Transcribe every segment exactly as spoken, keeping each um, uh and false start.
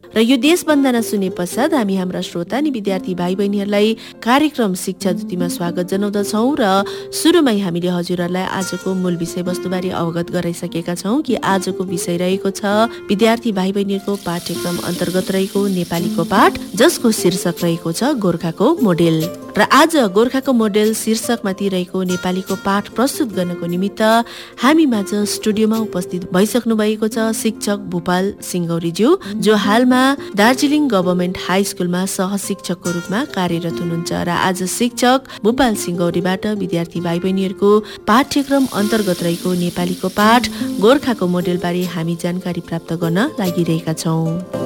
र यो देश वन्दना सुने पश्चात हामी हाम्रा श्रोता अनि विद्यार्थी भाइ बहिनीहरूलाई कार्यक्रम शिक्षा ज्योतिमा स्वागत जनाउँदछौँ र सुरुमै हामीले हजुरहरूलाई आजको मूल विषयवस्तुबारे अवगत गराइसकेका छौँ कि आजको विषय रहेको छ विद्यार्थी भाइ बहिनीहरूको पाठ्यक्रम अन्तर्गत रहेको नेपालीको पाठ, जसको शीर्षक रहेको छ गोर्खाको मोडेल। र आज गोर्खाको मोडेल शीर्षकमाथि रहेको नेपालीको पाठ प्रस्तुत गर्नको निमित्त हामी माझ स्टुडियोमा उपस्थित भइसक्नु भएको छ शिक्षक भूपाल सिंगौरीज्यू, जो हालमा दार्जिलिङ गभर्मेन्ट हाई स्कुलमा सहशिक्षकको रूपमा कार्यरत हुनुहुन्छ। र आज शिक्षक भूपाल सिंगौरीबाट विद्यार्थी भाइ बहिनीहरूको पाठ्यक्रम अन्तर्गत रहेको नेपालीको पाठ गोर्खाको मोडेलबारे हामी जानकारी प्राप्त गर्न लागिरहेका छौँ।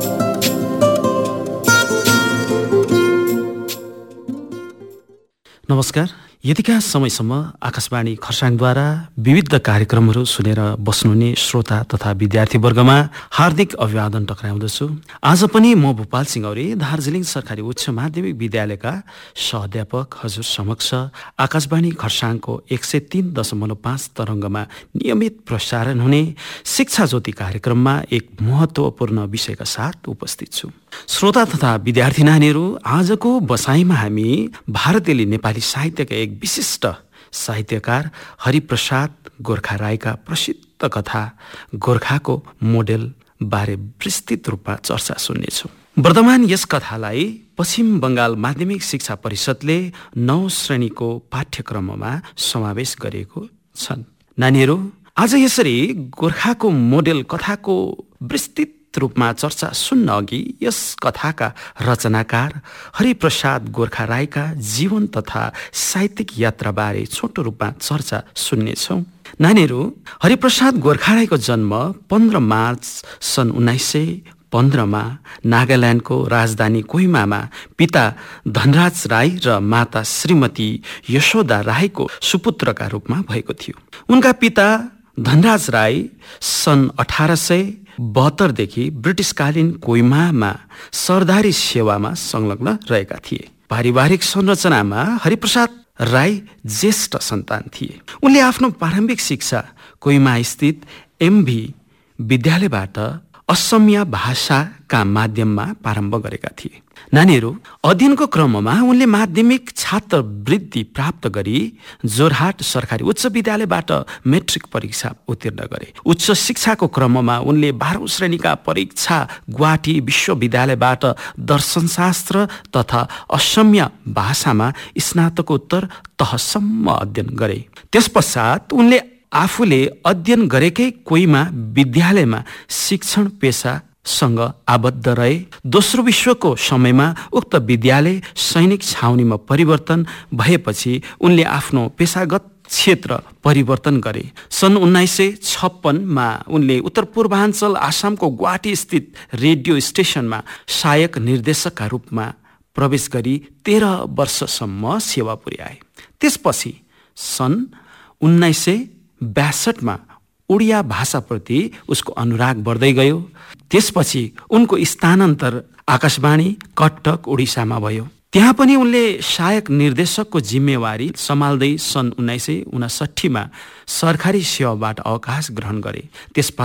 नमस्कार। यतिका समयसम्म आकाशवाणी खरसाङद्वारा विविध कार्यक्रमहरू सुनेर बस्नुहुने श्रोता तथा विद्यार्थीवर्गमा हार्दिक अभिवादन टक्राउँदछु। आज पनि म भूपाल सिंगौरी दार्जिलिङ सरकारी उच्च माध्यमिक विद्यालयका सहअध्यापक हजुर समक्ष आकाशवाणी खरसाङको एक सय तीन दशमलव पाँच तरङ्गमा नियमित प्रसारण हुने शिक्षा ज्योति कार्यक्रममा एक महत्त्वपूर्ण विषयका साथ उपस्थित छु। श्रोता तथा विद्यार्थी नानीहरू, आजको बसाइमा हामी भारतीय नेपाली साहित्यका एक विशिष्ट साहित्यकार हरिप्रसाद गोर्खा राईका प्रसिद्ध कथा गोर्खाको मोडेल बारे विस्तृत रूपमा चर्चा सुन्नेछौँ। वर्तमान यस कथालाई पश्चिम बङ्गाल माध्यमिक शिक्षा परिषदले नौ श्रेणीको पाठ्यक्रममा समावेश गरेको छन्। नानीहरू, आज यसरी गोर्खाको मोडेल कथाको विस्तृत रूपमा चर्चा सुन्न अघि यस कथाका रचनाकार हरिप्रसाद गोर्खा राईका जीवन तथा साहित्यिक यात्राबारे छोटो रूपमा चर्चा सुन्नेछौँ। नानीहरू, हरिप्रसाद गोर्खा राईको जन्म पन्ध्र मार्च सन् उन्नाइस सय पन्ध्रमा नागाल्यान्डको राजधानी कोहिमामा पिता धनराज राई र माता श्रीमती यशोदा राईको सुपुत्रका रूपमा भएको थियो। उनका पिता धनराज राई सन् अठार सय बहत्तरदेखि ब्रिटिसकालीन कोहिमामा सरदारी सेवामा संलग्न रहेका थिए। पारिवारिक संरचनामा हरिप्रसाद राई ज्येष्ठ सन्तान थिए। उनले आफ्नो प्रारम्भिक शिक्षा कोहिमा स्थित एमभी विद्यालयबाट असमिया भाषाका माध्यममा प्रारम्भ गरेका थिए। नानीहरू, अध्ययनको क्रममा उनले माध्यमिक छात्रवृत्ति प्राप्त गरी जोरहाट सरकारी उच्च विद्यालयबाट मेट्रिक परीक्षा उत्तीर्ण गरे। उच्च शिक्षाको क्रममा उनले बाह्रौं श्रेणीका परीक्षा गुवाहाटी विश्वविद्यालयबाट दर्शनशास्त्र तथा असमिया भाषामा स्नातकोत्तर तहसम्म अध्ययन गरे। त्यसपश्चात उनले आफूले अध्ययन गरेकै कोहिमा विद्यालयमा शिक्षण पेसासँग आबद्ध रहे। दोस्रो विश्वको समयमा उक्त विद्यालय सैनिक छाउनीमा परिवर्तन भएपछि उनले आफ्नो पेसागत क्षेत्र परिवर्तन गरे। सन् उन्नाइस सय छप्पनमा उनले उत्तर पूर्वाञ्चल आसामको गुवाहाटी स्थित रेडियो स्टेसनमा सहायक निर्देशकका रूपमा प्रवेश गरी तेह्र वर्षसम्म सेवा पुर्याए। त्यसपछि सन् उन्नाइस सय ब्यासठमा उडिया भाषाप्रति उसको अनुराग बढ्दै गयो। त्यसपछि उनको स्थानान्तर आकाशवाणी कटक उडिसामा भयो। त्यहाँ पनि उनले सहायक निर्देशकको जिम्मेवारी सम्हाल्दै सन् उन्नाइस सय उनासट्ठीमा सरकारी सेवाबाट अवकाश ग्रहण गरे। त्यस